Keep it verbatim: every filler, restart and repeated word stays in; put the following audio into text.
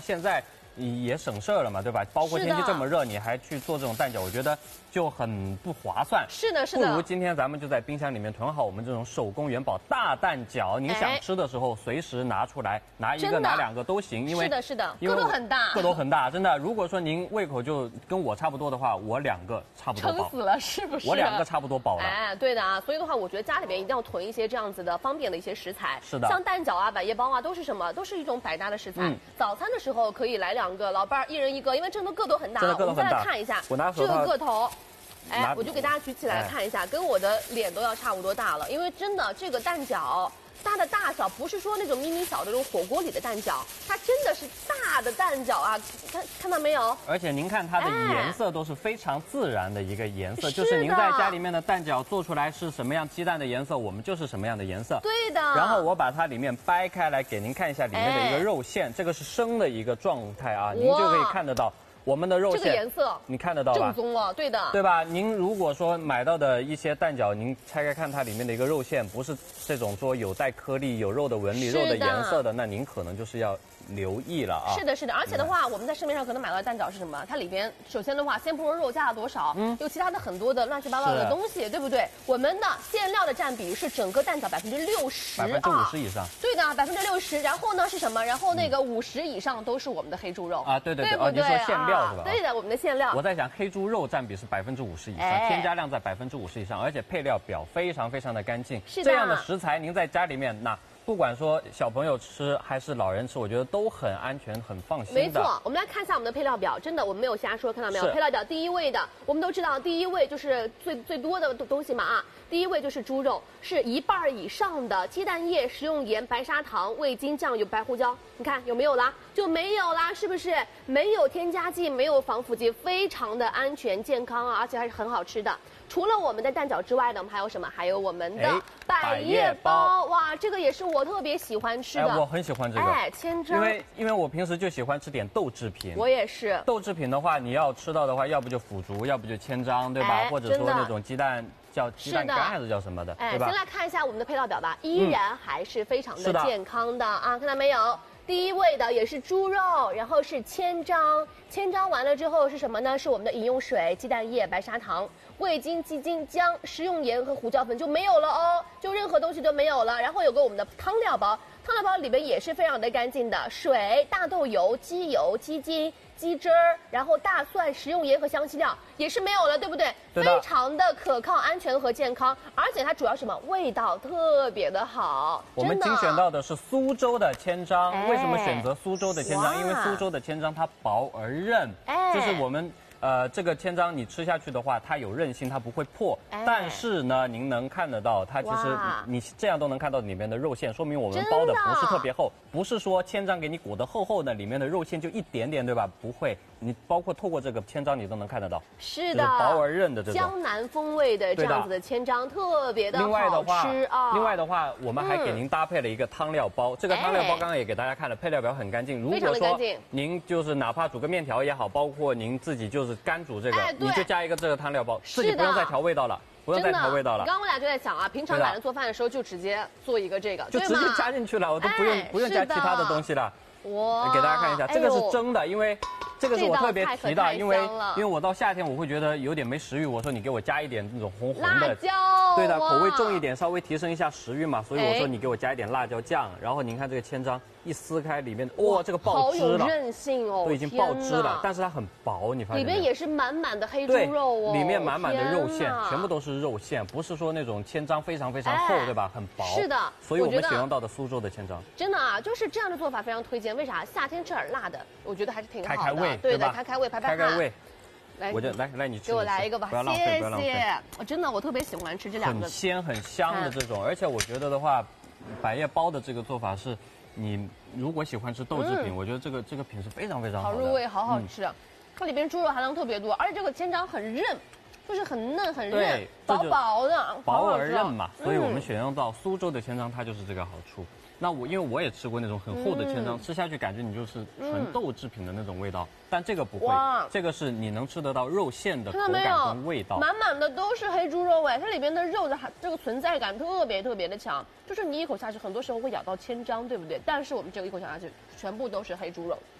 现在也省事儿了嘛，对吧？包括天气这么热，你还去做这种蛋饺，我觉得就很不划算。 是的，是的。 不如今天咱们就在冰箱里面囤好我们这种手工元宝大蛋饺，您想吃的时候随时拿出来，拿一个拿两个都行。因为是的，是的，个头很大， 个头很大，真的。如果说您胃口就跟我差不多的话，我两个差不多饱。 撑死了，是不是？ 我两个差不多饱了。 哎，对的啊。所以的话，我觉得家里边一定要囤一些这样子的方便的一些食材。 是的。 像蛋饺啊、百叶包啊，都是什么？都是一种百搭的食材。嗯、早餐的时候可以来两个，老伴儿一人一个，因为真的个头很大。 真的个头很大。 我们再来看一下， 我拿这个个头。哎，我就给大家举起来看一下，跟我的脸都要差不多大了。因为真的这个蛋饺，它的大小不是说那种咪咪小的这种火锅里的蛋饺，它真的是大的蛋饺啊！看看到没有？ 而且您看它的颜色都是非常自然的一个颜色，就是您在家里面的蛋饺做出来是什么样鸡蛋的颜色，我们就是什么样的颜色。 对的。 然后我把它里面掰开来给您看一下里面的一个肉馅，这个是生的一个状态啊，您就可以看得到。我们的肉馅， 这个颜色你看得到吧？ 正宗了，对的， 对吧？您如果说买到的一些蛋饺，您拆开看它里面的一个肉馅，不是这种说有带颗粒、有肉的纹理、肉的颜色的，那您可能就是要留意了啊。 是的，是的，而且的话，我们在市面上可能买到的蛋饺是什么？它里边首先的话，先不说肉加了多少，嗯，有其他的很多的乱七八糟的东西，对不对？我们的馅料的占比是整个蛋饺百分之六十， 百分之五十以上。 对的，百分之六十。然后呢是什么？然后那个五十以上都是我们的黑猪肉啊，对对对，哦， 你说馅料是吧？ 对的，我们的馅料。 我在想黑猪肉占比是百分之五十以上，添加量在百分之五十以上，而且配料表非常非常的干净。 是的。 这样的食材您在家里面那。不管说小朋友吃还是老人吃，我觉得都很安全、很放心的。 没错，我们来看一下我们的配料表，真的我们没有瞎说，看到没有？配料表第一位的，我们都知道第一位就是最最多的东西嘛啊，第一位就是猪肉，是一半以上的鸡蛋液、食用盐、白砂糖、味精、酱油、白胡椒，你看有没有啦？就没有啦，是不是？没有添加剂，没有防腐剂，非常的安全健康啊，而且还是很好吃的。除了我们的蛋饺之外呢，我们还有什么？还有我们的百叶包，哇，这个也是我特别喜欢吃的。 哎，我很喜欢这个。 哎，千张。 因为因为我平时就喜欢吃点豆制品。 我也是。 豆制品的话，你要吃到的话，要不就腐竹，要不就千张，对吧？ 哎、 或者说那种鸡蛋叫鸡蛋干还是叫什么的，对吧？ 先来看一下我们的配料表吧，依然还是非常的健康的啊，看到没有？第一位的也是猪肉，然后是千张，千张完了之后是什么呢？是我们的饮用水、鸡蛋液、白砂糖、味精、鸡精、姜、食用盐和胡椒粉就没有了哦，就任何东西都没有了。然后有个我们的汤料包，汤料包里边也是非常的干净的，水、大豆油、鸡油、鸡精、鸡汁儿，然后大蒜、食用盐和香气料也是没有了，对不对？ 对非常的可靠、安全和健康，而且它主要什么？味道特别的好。 我们精选到的是苏州的千张，哎、为什么选择苏州的千张？因为苏州的千张它薄而韧，哎、就是我们。呃，这个千张你吃下去的话，它有韧性，它不会破。哎、但是呢，您能看得到，它其实你这样都能看到里面的肉馅，说明我们包的不是特别厚，不是说千张给你裹得厚厚的，里面的肉馅就一点点，对吧？不会，你包括透过这个千张你都能看得到。 是的， 就是薄而韧的这种江南风味的这样子的千张，特别的好吃啊。 另外的话，我们还给您搭配了一个汤料包，嗯、这个汤料包刚刚也给大家看了，配料表很干净。如果说您就是哪怕煮个面条也好，包括您自己就是干煮这个，哎、你就加一个这个汤料包，自己不用再调味道了，不用再调味道了。 刚刚我俩就在想啊，平常懒得做饭的时候就直接做一个这个， 就直接加进去了，我都不用、哎、不用加其他的东西了。 哇， 给大家看一下，这个是蒸的，因为这个是我特别提的，因为因为我到夏天我会觉得有点没食欲，我说你给我加一点那种红红的辣椒， 对的，口味重一点，稍微提升一下食欲嘛，所以我说你给我加一点辣椒酱。然后您看这个千张一撕开，里面哇，这个爆汁了， 好有韧性哦， 都已经爆汁了，但是它很薄，你发现里面也是满满的黑猪肉哦， 里面满满的肉馅，全部都是肉馅，不是说那种千张非常非常厚，对吧？很薄， 是的， 所以我们选用到的苏州的千张， 真的啊，就是这样的做法非常推荐。为啥？夏天吃点辣的，我觉得还是挺好的， 开开胃， 对的，开开胃，排排汗。 开开胃。来，我就来来你吃， 给我来一个吧， 不要浪费，不要浪费。 我真的我特别喜欢吃这两个， 很鲜很香的这种，而且我觉得的话，百叶包的这个做法是，你如果喜欢吃豆制品，我觉得这个这个品是非常非常好的， 好入味，好好吃。它里边猪肉含量特别多，而且这个千张很韧。就是很嫩很韧，薄薄的， 薄而韧嘛，所以我们选用到苏州的千张，它就是这个好处。那我因为我也吃过那种很厚的千张，吃下去感觉你就是纯豆制品的那种味道，但这个不会，这个是你能吃得到肉馅的口感跟味道， 满满的都是黑猪肉哎，它里边的肉的这个存在感特别特别的强，就是你一口下去，很多时候会咬到千张，对不对？但是我们这个一口下去，全部都是黑猪肉。